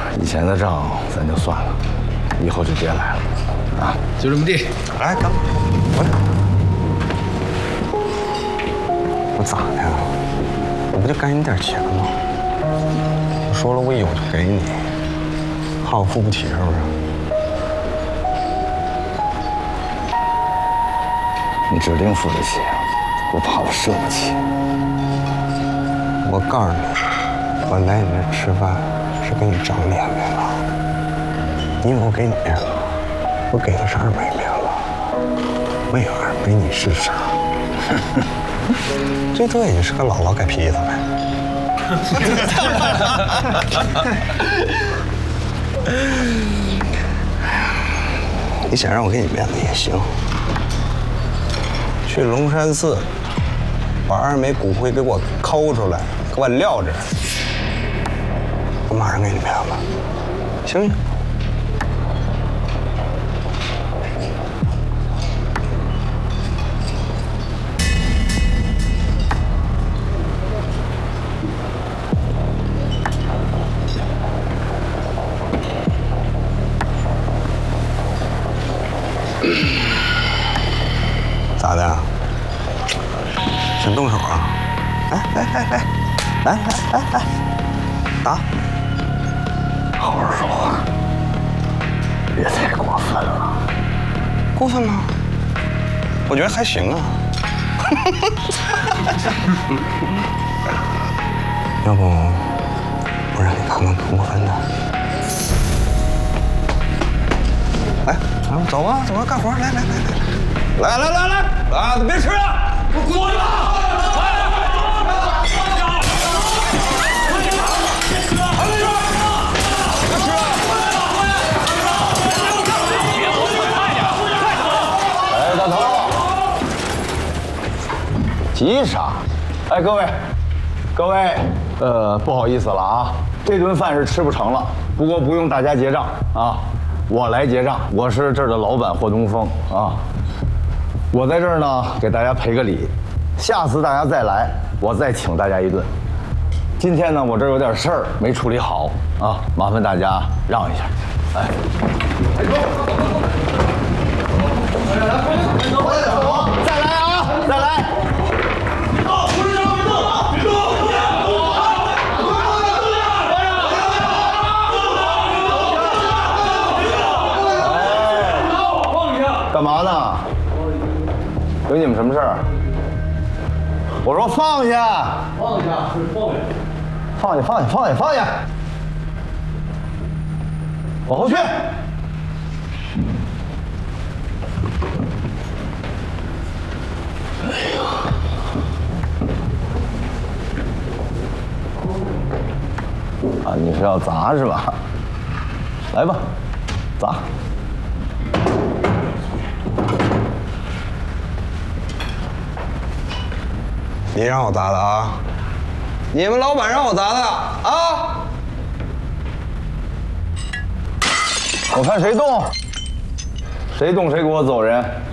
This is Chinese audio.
以前的账咱就算了，以后就别来了，啊，就这么地。 来，干，我咋的呀？我不就该你点钱吗？我说了，我有就给你，怕我付不起是不是？ 你指定付得起，我怕我赊不起。 我告诉你，我来你这吃饭是给你长脸面了。你以为我给你面子？我给的是200面子，没有200你是啥？最多也就是个姥姥改皮子呗。你想让我给你面子也行。去龙山寺，把2枚骨灰给我抠出来，给我撂这儿，我马上给你面子，行不行？咋的？想动手啊？来，打！ 好好说话，别太过分了。 过分吗？我觉得还行啊。要不我让你看看过分的。来，走吧，干活，来，啊，别吃了，滚吧！ 大头，急啥？哎，各位，不好意思了啊，这顿饭是吃不成了，不过不用大家结账啊，我来结账，我是这儿的老板霍东风啊，我在这儿呢给大家赔个礼，下次大家再来，我再请大家一顿。今天呢，我这儿有点事儿没处理好啊，麻烦大家让一下，哎。再来啊！再来！别动！不是让别动！别动！放下！干嘛呢？有你们什么事儿？我说放下！放下是放下！放下！往后去！啊，你是要砸是吧？来吧，砸！ 你让我砸的啊？你们老板让我砸的啊？ 我看谁动，谁给我走人。